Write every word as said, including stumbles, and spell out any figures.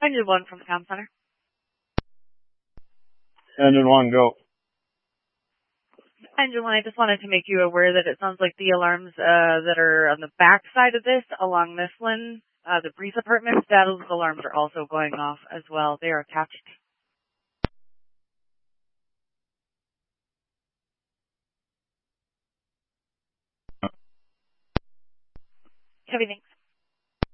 Engine one from the comm center. Engine one, go. Engine one, I just wanted to make you aware that it sounds like the alarms uh, that are on the back side of this, along this one, uh, the Breeze apartments, those alarms are also going off as well. They are attached. Heavy, thanks.